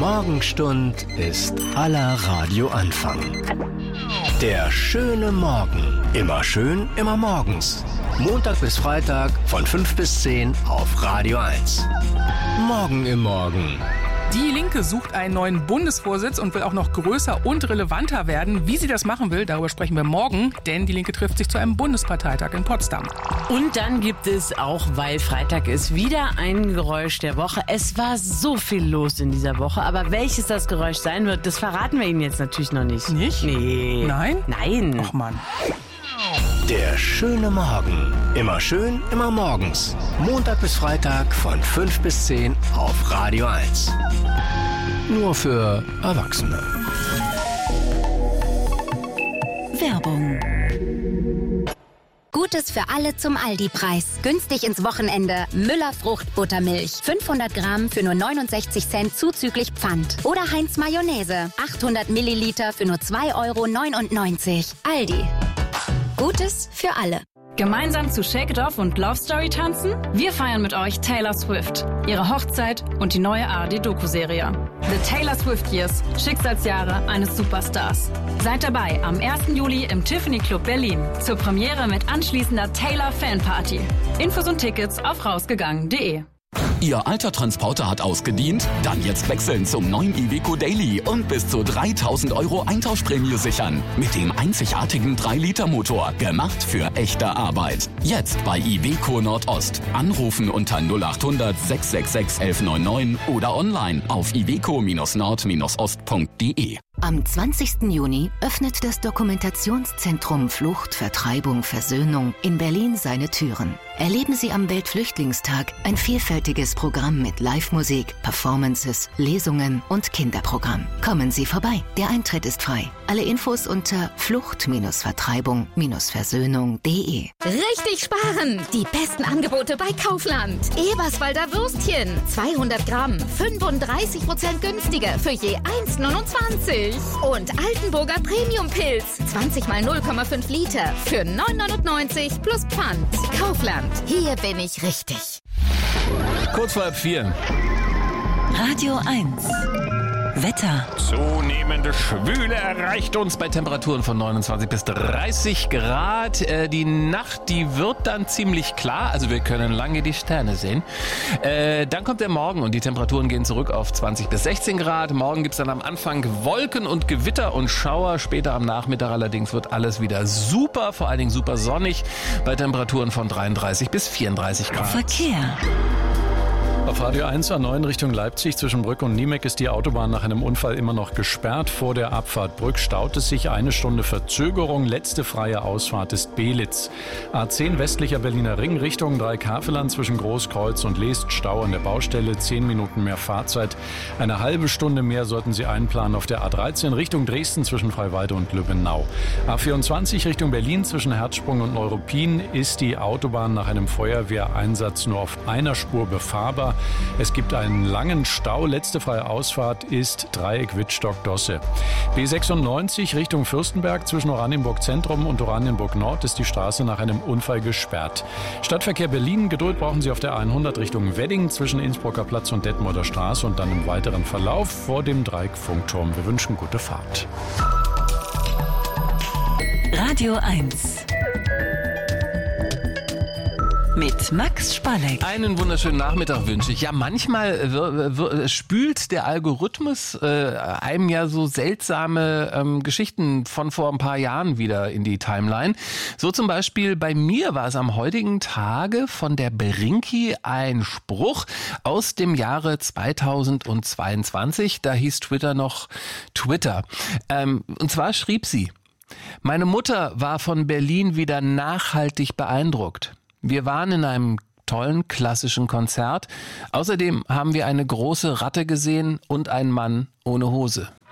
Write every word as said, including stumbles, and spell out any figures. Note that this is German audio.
Morgenstund ist aller Radioanfang. Der schöne Morgen. Immer schön, immer morgens. Montag bis Freitag von fünf bis zehn auf Radio eins. Morgen im Morgen. Die Linke sucht einen neuen Bundesvorsitz und will auch noch größer und relevanter werden. Wie sie das machen will, darüber sprechen wir morgen, denn die Linke trifft sich zu einem Bundesparteitag in Potsdam. Und dann gibt es auch, weil Freitag ist, wieder ein Geräusch der Woche. Es war so viel los in dieser Woche, aber welches das Geräusch sein wird, das verraten wir Ihnen jetzt natürlich noch nicht. Nicht? Nee. Nein? Nein. Ach Mann. Der schöne Morgen. Immer schön, immer morgens. Montag bis Freitag von fünf bis zehn auf Radio eins. Nur für Erwachsene. Werbung. Gutes für alle zum Aldi-Preis. Günstig ins Wochenende. Müller Fruchtbuttermilch. fünfhundert Gramm für nur neunundsechzig Cent zuzüglich Pfand. Oder Heinz Mayonnaise. achthundert Milliliter für nur zwei Euro neunundneunzig. Aldi. Gutes für alle. Gemeinsam zu Shake It Off und Love Story tanzen? Wir feiern mit euch Taylor Swift, ihre Hochzeit und die neue A R D-Doku-Serie. The Taylor Swift Years, Schicksalsjahre eines Superstars. Seid dabei am ersten Juli im Tiffany Club Berlin zur Premiere mit anschließender Taylor Fanparty. Infos und Tickets auf rausgegangen punkt de. Ihr alter Transporter hat ausgedient? Dann jetzt wechseln zum neuen Iveco Daily und bis zu dreitausend Euro Eintauschprämie sichern. Mit dem einzigartigen drei Liter Motor, gemacht für echte Arbeit. Jetzt bei Iveco Nordost. Anrufen unter null acht hundert sechs sechs sechs eins eins neun neun oder online auf iveco Nord Ost punkt de. Am zwanzigsten Juni öffnet das Dokumentationszentrum Flucht, Vertreibung, Versöhnung in Berlin seine Türen. Erleben Sie am Weltflüchtlingstag ein vielfältiges Programm mit Live-Musik, Performances, Lesungen und Kinderprogramm. Kommen Sie vorbei. Der Eintritt ist frei. Alle Infos unter flucht Vertreibung Versöhnung punkt de. Richtig sparen! Die besten Angebote bei Kaufland. Eberswalder Würstchen. zweihundert Gramm. fünfunddreißig Prozent günstiger für je eins neunundzwanzig. Und Altenburger Premium-Pilz. zwanzig mal null Komma fünf Liter für neun neunundneunzig plus Pfand. Kaufland. Hier bin ich richtig. Kurz vor halb vier. Radio eins. Wetter. Zunehmende Schwüle erreicht uns bei Temperaturen von neunundzwanzig bis dreißig Grad. Äh, die Nacht, die wird dann ziemlich klar, also wir können lange die Sterne sehen. Äh, dann kommt der Morgen und die Temperaturen gehen zurück auf zwanzig bis sechzehn Grad. Morgen gibt es dann am Anfang Wolken und Gewitter und Schauer. Später am Nachmittag allerdings wird alles wieder super, vor allen Dingen super sonnig bei Temperaturen von dreiunddreißig bis vierunddreißig Grad. Verkehr. Auf Radio eins A neun Richtung Leipzig zwischen Brück und Niemek ist die Autobahn nach einem Unfall immer noch gesperrt. Vor der Abfahrt Brück staut es sich, eine Stunde Verzögerung. Letzte freie Ausfahrt ist Belitz. A zehn westlicher Berliner Ring Richtung Dreikafelland zwischen Großkreuz und Leest. Stau an der Baustelle, zehn Minuten mehr Fahrzeit. Eine halbe Stunde mehr sollten Sie einplanen auf der A dreizehn Richtung Dresden zwischen Freiwalde und Lübbenau. A vierundzwanzig Richtung Berlin zwischen Herzsprung und Neuruppin ist die Autobahn nach einem Feuerwehreinsatz nur auf einer Spur befahrbar. Es gibt einen langen Stau. Letzte freie Ausfahrt ist Dreieck Wittstock-Dosse. B sechsundneunzig Richtung Fürstenberg zwischen Oranienburg Zentrum und Oranienburg Nord ist die Straße nach einem Unfall gesperrt. Stadtverkehr Berlin. Geduld brauchen Sie auf der hundert Richtung Wedding zwischen Innsbrucker Platz und Detmolder Straße und dann im weiteren Verlauf vor dem Dreieck Funkturm. Wir wünschen gute Fahrt. Radio eins. Mit Max Spalleck. Einen wunderschönen Nachmittag wünsche ich. Ja, manchmal w- w- spült der Algorithmus äh, einem ja so seltsame ähm, Geschichten von vor ein paar Jahren wieder in die Timeline. So zum Beispiel bei mir war es am heutigen Tage von der Brinki ein Spruch aus dem Jahre zweitausendzweiundzwanzig. Da hieß Twitter noch Twitter. Ähm, und zwar schrieb sie: Meine Mutter war von Berlin wieder nachhaltig beeindruckt. Wir waren in einem tollen klassischen Konzert. Außerdem haben wir eine große Ratte gesehen und einen Mann ohne Hose.